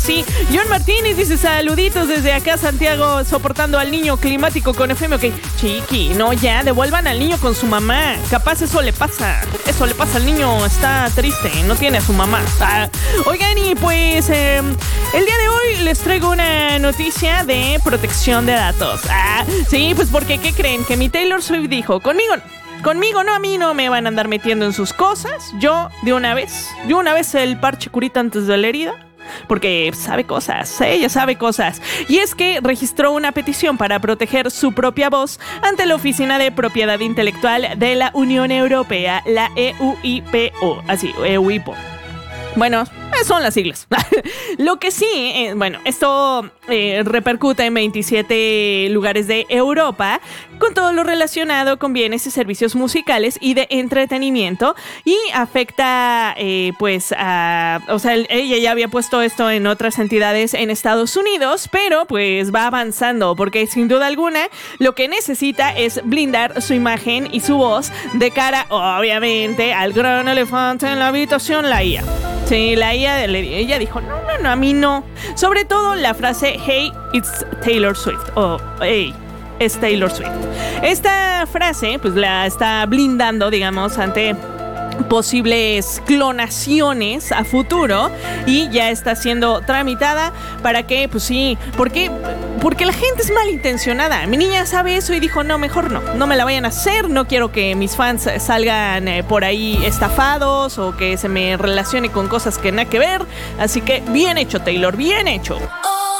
sí. John Martínez dice saluditos desde acá, Santiago, soportando al niño climático con FM. Ok, chiqui, no, ya, devuelvan al niño con su mamá. Capaz eso le pasa. Eso le pasa al niño, está triste, no tiene a su mamá. Oigan, y pues el día de hoy les traigo una noticia de protección de datos. Sí, pues porque, ¿qué creen? Que mi Taylor Swift dijo, Conmigo no, a mí no me van a andar metiendo en sus cosas. Yo, de una vez el parche curita antes de la herida. Porque sabe cosas, ella sabe cosas. Y es que registró una petición para proteger su propia voz ante la Oficina de Propiedad Intelectual de la Unión Europea, la EUIPO. Así, EUIPO. Bueno, son las siglas. Lo que sí, esto repercute en 27 lugares de Europa con todo lo relacionado con bienes y servicios musicales y de entretenimiento y afecta, ella ya había puesto esto en otras entidades en Estados Unidos, pero pues va avanzando porque sin duda alguna lo que necesita es blindar su imagen y su voz de cara, obviamente, al gran elefante en la habitación, la IA. Sí, la IA, ella dijo, no, a mí no. Sobre todo la frase, hey, it's Taylor Swift, o hey, es Taylor Swift. Esta frase, pues la está blindando, digamos, ante posibles clonaciones a futuro y ya está siendo tramitada para que, pues sí, porque la gente es malintencionada. Mi niña sabe eso y dijo, no, mejor no me la vayan a hacer, no quiero que mis fans salgan por ahí estafados o que se me relacione con cosas que nada que ver, así que bien hecho, Taylor, bien hecho.